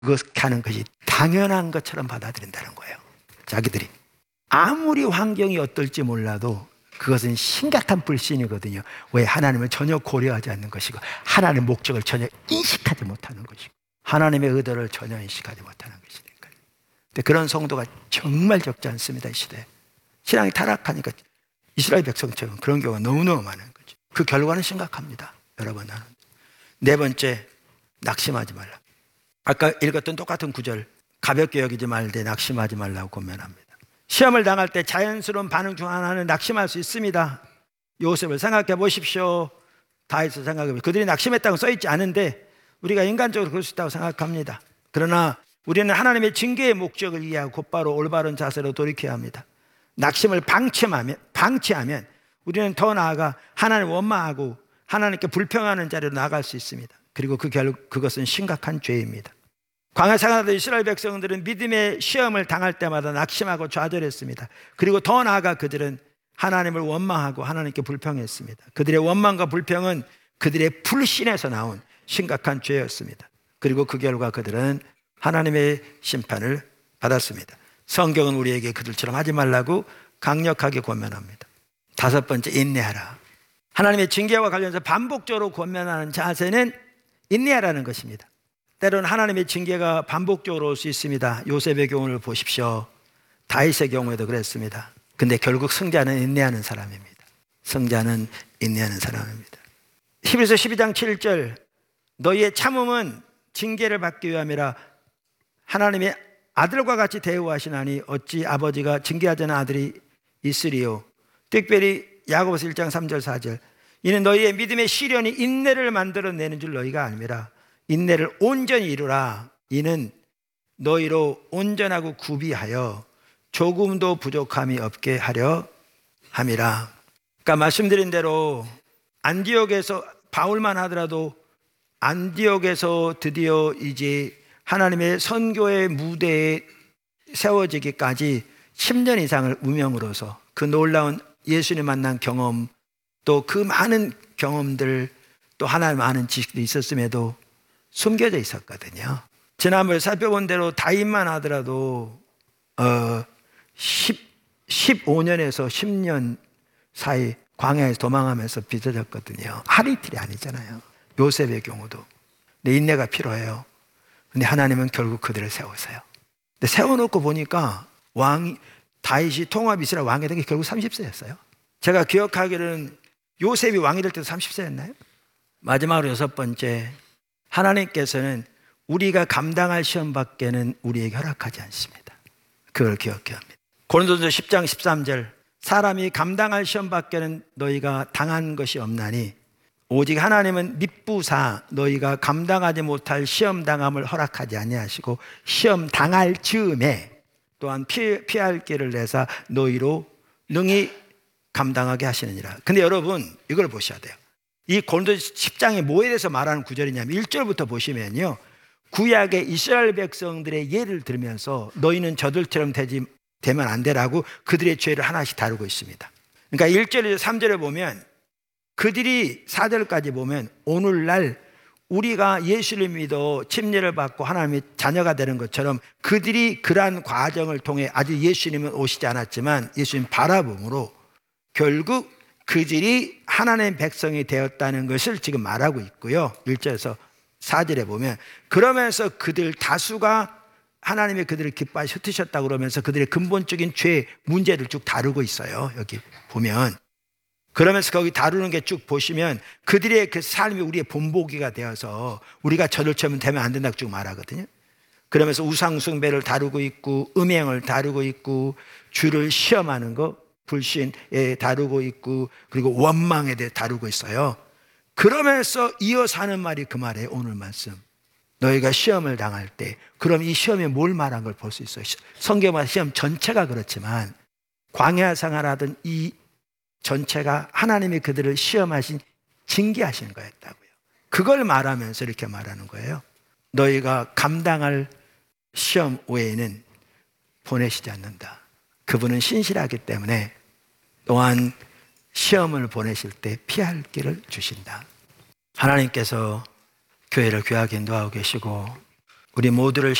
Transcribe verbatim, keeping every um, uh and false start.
그렇게 하는 것이 당연한 것처럼 받아들인다는 거예요. 자기들이 아무리 환경이 어떨지 몰라도 그것은 심각한 불신이거든요. 왜? 하나님을 전혀 고려하지 않는 것이고 하나님의 목적을 전혀 인식하지 못하는 것이고 하나님의 의도를 전혀 인식하지 못하는 것이니까요. 근데 그런 성도가 정말 적지 않습니다. 이 시대에 신앙이 타락하니까 이스라엘 백성처럼 그런 경우가 너무너무 많은 거죠. 그 결과는 심각합니다. 여러분, 나는 네 번째, 낙심하지 말라. 아까 읽었던 똑같은 구절, 가볍게 여기지 말되 낙심하지 말라고 권면합니다. 시험을 당할 때 자연스러운 반응 중 하나는 낙심할 수 있습니다. 요셉을 생각해 보십시오. 다윗을 생각해 보십시오. 그들이 낙심했다고 써있지 않은데 우리가 인간적으로 그럴 수 있다고 생각합니다. 그러나 우리는 하나님의 징계의 목적을 이해하고 곧바로 올바른 자세로 돌이켜야 합니다. 낙심을 방치하면, 방치하면 우리는 더 나아가 하나님을 원망하고 하나님께 불평하는 자리로 나아갈 수 있습니다. 그리고 그 결국 그것은 심각한 죄입니다. 광야 생활하던 이스라엘 백성들은 믿음의 시험을 당할 때마다 낙심하고 좌절했습니다. 그리고 더 나아가 그들은 하나님을 원망하고 하나님께 불평했습니다. 그들의 원망과 불평은 그들의 불신에서 나온 심각한 죄였습니다. 그리고 그 결과 그들은 하나님의 심판을 받았습니다. 성경은 우리에게 그들처럼 하지 말라고 강력하게 권면합니다. 다섯 번째, 인내하라. 하나님의 징계와 관련해서 반복적으로 권면하는 자세는 인내하라는 것입니다. 때로는 하나님의 징계가 반복적으로 올 수 있습니다. 요셉의 경우를 보십시오. 다윗의 경우에도 그랬습니다. 근데 결국 승자는 인내하는 사람입니다. 승자는 인내하는 사람입니다. 히브리서 십이 장 칠 절, 너희의 참음은 징계를 받기 위함이라 하나님의 아들과 같이 대우하시나니 어찌 아버지가 징계하지 않은 아들이 있으리요. 특별히 야고보서 일 장 삼 절 사 절, 이는 너희의 믿음의 시련이 인내를 만들어내는 줄 너희가 알미라. 인내를 온전히 이루라. 이는 너희로 온전하고 구비하여 조금도 부족함이 없게 하려 함이라. 그러니까 말씀드린 대로 안디옥에서 바울만 하더라도 안디옥에서 드디어 이제 하나님의 선교의 무대에 세워지기까지 십 년 이상을 무명으로서 그 놀라운 예수님 만난 경험, 또 그 많은 경험들, 또 하나님 많은 지식도 있었음에도 숨겨져 있었거든요. 지난번에 살펴본 대로 다윗만 하더라도 어, 십오 년에서 십 년 사이 광야에서 도망하면서 빚어졌거든요. 하루 이틀이 아니잖아요. 요셉의 경우도. 근데 인내가 필요해요. 근데 하나님은 결국 그들을 세우세요. 근데 세워놓고 보니까 왕 다윗이 통합 이스라엘 왕이 된 게 결국 삼십 세였어요. 제가 기억하기로는 요셉이 왕이 될 때도 삼십 세였나요? 마지막으로 여섯 번째, 하나님께서는 우리가 감당할 시험밖에는 우리에게 허락하지 않습니다. 그걸 기억해야 합니다. 고린도전서 십 장 십삼 절, 사람이 감당할 시험밖에는 너희가 당한 것이 없나니 오직 하나님은 밉부사 너희가 감당하지 못할 시험 당함을 허락하지 아니하시고 시험 당할 즈음에 또한 피, 피할 길을 내사 너희로 능히 감당하게 하시느니라. 근데 여러분 이걸 보셔야 돼요. 이 고린도전서 십 장에 뭐에 대해서 말하는 구절이냐면 일 절부터 보시면요, 구약의 이스라엘 백성들의 예를 들면서 너희는 저들처럼 되지, 되면 안 되라고 그들의 죄를 하나씩 다루고 있습니다. 그러니까 일 절에서 삼 절에 보면 그들이 사 절까지 보면 오늘날 우리가 예수를 믿어 침례를 받고 하나님의 자녀가 되는 것처럼 그들이 그러한 과정을 통해 아직 예수님은 오시지 않았지만 예수님 바라봄으로 결국 그들이 하나님의 백성이 되었다는 것을 지금 말하고 있고요. 일 절에서 사 절에 보면 그러면서 그들 다수가 하나님의 그들을 기뻐하여 흩으셨다고 그러면서 그들의 근본적인 죄 문제를 쭉 다루고 있어요. 여기 보면 그러면서 거기 다루는 게 쭉 보시면 그들의 그 삶이 우리의 본보기가 되어서 우리가 저들처럼 되면 안 된다고 쭉 말하거든요. 그러면서 우상숭배를 다루고 있고 음행을 다루고 있고 주를 시험하는 거 불신에 다루고 있고 그리고 원망에 대해 다루고 있어요. 그러면서 이어서 하는 말이 그 말이에요. 오늘 말씀, 너희가 시험을 당할 때, 그럼 이 시험에 뭘 말한 걸 볼 수 있어요. 성경만 시험 전체가 그렇지만 광야 생활하던 이 전체가 하나님이 그들을 시험하신, 징계하신 거였다고요. 그걸 말하면서 이렇게 말하는 거예요. 너희가 감당할 시험 외에는 보내시지 않는다. 그분은 신실하기 때문에 또한 시험을 보내실 때 피할 길을 주신다. 하나님께서 교회를 귀하게 인도하고 계시고 우리 모두를